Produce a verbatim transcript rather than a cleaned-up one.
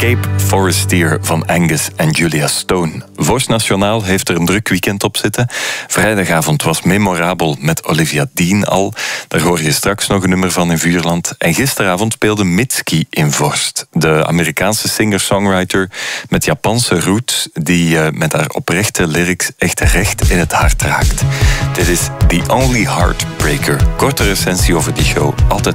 Cape Forestier van Angus en Julia Stone. Vorst Nationaal heeft er een druk weekend op zitten. Vrijdagavond was memorabel met Olivia Dean al. Daar hoor je straks nog een nummer van in Vuurland. En gisteravond speelde Mitski in Vorst. De Amerikaanse singer-songwriter met Japanse roots, die uh, met haar oprechte lyrics echt recht in het hart raakt. Dit is The Only Heartbreaker. Korte recensie over die show, altijd